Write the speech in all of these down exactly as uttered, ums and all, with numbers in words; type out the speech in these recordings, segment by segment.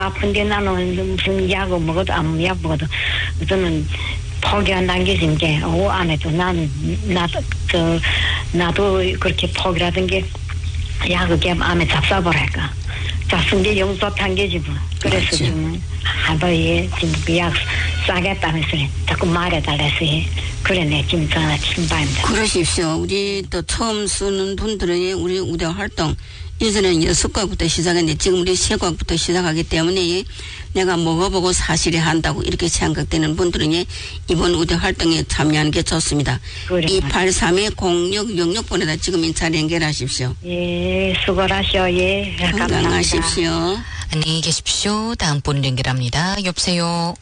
아픈데 나는 무슨 약을 먹어도 아무 약 먹어도 저는 포기한 단계인 게 오 안에도 나는 나도 저 나도 그렇게 포기라든 게 약을 게 암에 잡사버릴까 잡순 게 용서 단계지 뭐. 그래서 맞지. 좀 하버에 지금 약 싸겠다면서 자꾸 말해달래서 그래 내 지금 전화 침반입니다. 그러십시오. 우리 또 처음 쓰는 분들은 우리 우대 활동 이전에는 여섯 과부터 시작했는데 지금 우리 세 과부터 시작하기 때문에 내가 먹어보고 사실이 한다고 이렇게 생각되는 분들은 이번 우대 활동에 참여하는 게 좋습니다. 그래. 이팔삼 공육육육 번에다 지금 인차 연결하십시오. 예, 수고하시오. 예, 감사합니다. 건강하십시오. 안녕히 계십시오. 다음 분 연결합니다. 여보세요.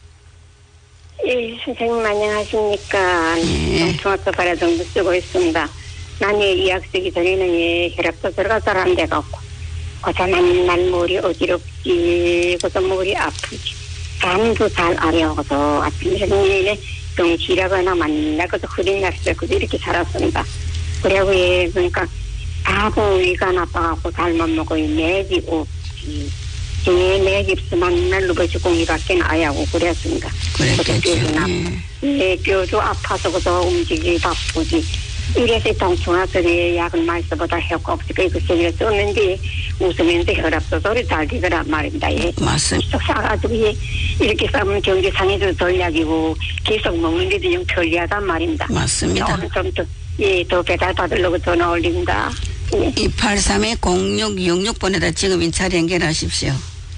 예, 선생님 안녕하십니까. 예. 중학교 발화정도 쓰고 있습니다. 난예 이학 쓰기 전에는 예, 혈압도 들어가 잘 안 돼갖고 고자 맨날 머리 어지럽지 고자 머리 아프지 잠도 잘 안 오고서 아침에 내내 병실하거나 만날 것도 흐린 날씨에 그도 이렇게 살았습니다. 그리고 예, 그러니까 다고 위가 나빠갖고 잘못 먹고 맥이 없지 제 맥이 없으면 맨날 루버시공이밖에 나야고 그랬습니다. 그랬겠죠. 예, 뼈도 아파서 그저 움직이기 바쁘지. 이래서 동충하들이 약을 많이 써보다 효과 없으니까 이거 세기를 썼는데 웃으면서 혈압 조절이 잘 되더란 말입니다. 예. 맞습니다. 싸가지고 예, 이렇게 싸면 경제상에도 전략이고 계속 먹는데도 좀 편리하단 말입니다. 맞습니다. 오늘 좀 더, 예, 더 배달 받으려고 전화 올립니다. 예. 이팔삼 공육육육 번에다 지금 인차 연결하십시오.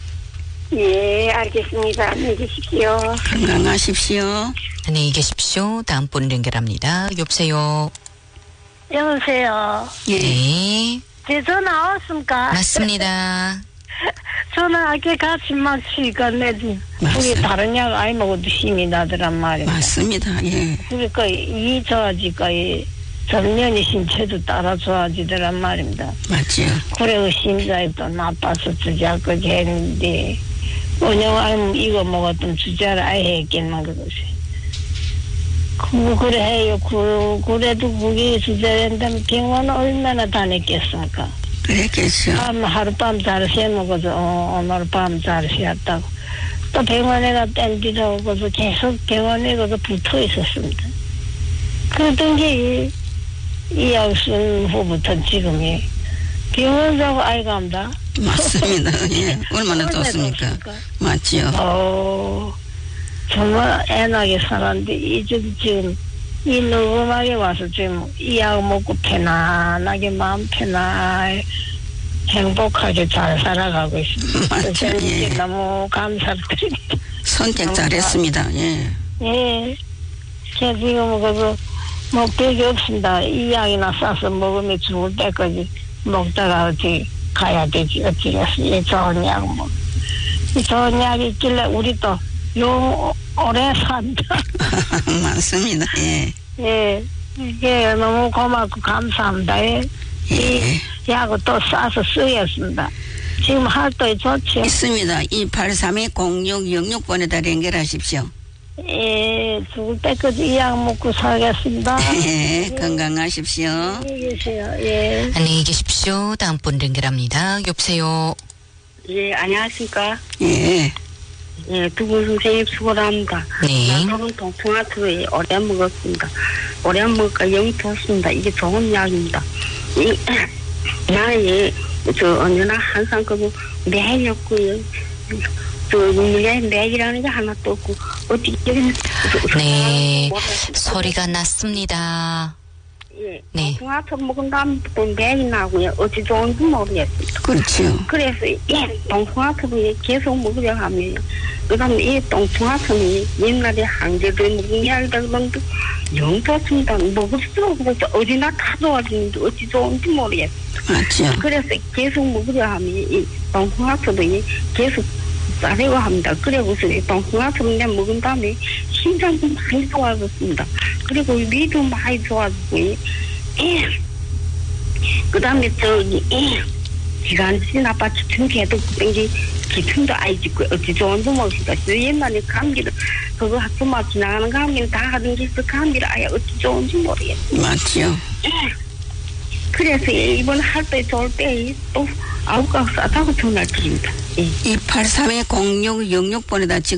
예, 알겠습니다. 안녕히 계십시오. 건강하십시오. 안녕히 계십시오. 다음 분 연결합니다. 여보세요. 여보세요. 예. 네. 제 전화 왔습니까? 맞습니다. 저는 아까 같이 막 쉬었네. 그게 다른 약 아이 먹어도 힘이 나더란 말입니다. 맞습니다. 예. 그러니까 이 좋아지니까 이 전면이 신체도 따라 좋아지더란 말입니다. 맞죠. 그래 심장이 또 나빠서 주저하고 했는데 운영 아니면 이거 먹었던 주저를 아예 했겠만 그것이. 그 그래 해요. 그 그래도 그게 주저한다면 병원 얼마나 다녔겠습니까? 그랬겠죠. 밤 하룻밤 잘 새먹어서 어, 오늘 밤 잘 쉬었다고 또 병원에 가 땡기서 오고서 계속 병원에 가서 붙어 있었습니다. 그랬던 게 이 약 쓴 후부터 지금이 병원 가고 아이가 합니다. 맞습니다. 예. 얼마나 좋습니까? 맞지요. 어, 정말 애나게 살았는데 이제 지금 이 녹음하게 와서 지금 이 약 먹고 편안하게 마음 편안하게 행복하게 잘 살아가고 있습니다. 맞죠. 예. 너무 감사드립니다. 선택 잘했습니다. 예. 예. 제가 지금 그거 먹백이 없습니다. 이 약이나 싸서 먹으면 죽을 때까지 먹다가 어디 가야 되지. 어찌겠어. 이 좋은 약 먹. 이 좋은 약이 있길래 우리 또 요 오래 산다. 맞습니다. 예. 예. 예, 너무 고맙고 감사합니다. 예. 예. 이 약을 또 싸서 쓰겠습니다. 지금 활동이 좋죠? 있습니다. 이팔삼 공육육육 번에다 연결하십시오. 예, 죽을 때까지 이 약 먹고 살겠습니다. 예. 건강하십시오. 안녕히 계세요. 예. 안녕히 계십시오. 다음 분 연결합니다. 여보세요. 예, 안녕하십니까. 예. 예, 두 분 선생님 수고합니다. 네. 저는 동충하트에 오래 먹었습니다. 오래 먹으니까 영이 좋습니다. 이게 좋은 약입니다. 이, 나의, 저, 언제나 항상 그, 매였고요. 저, 물에 매이라는 게 하나도 없고, 어떻게, 네. 소리가 났습니다. 예, 네. 동충하트 먹은 다음부터 매이 나고요. 어찌 좋은지 모르겠습니다. 그렇죠. 그래서 예, 동충하트를 계속 먹으려 하면 그 다음에 이 동충하트는 옛날에 항제들 먹은 게 아니다 그런데 영 좋습니다. 먹을 수가 없어서 어디나 다 좋아지는데 어찌 좋은지 모르겠어요. 맞죠. 그래서 계속 먹으려 하면 이 동충하트도 계속 싸려고 합니다. 그래서 이 동충하트를 내가 먹은 다음에 심장도 많이 좋아졌습니다. 그리고 위도 많이 좋아지고 예. 그 다음에 저기 예. 기관지 나빠 기침기에도 땡기 기침도 아이 짓고 어찌 좋은지 모르겠다. 옛날에 감기를 그거 학교만 지나가는 감기는 다 하던 게 있어 감기를 아예 어찌 좋은지 모르겠어. 맞죠. 그래서 이번 할 때 좋을 때 또 아우가 싸다고 전화 드립니다. 예. 이팔삼에 공육 영육 번에다 지금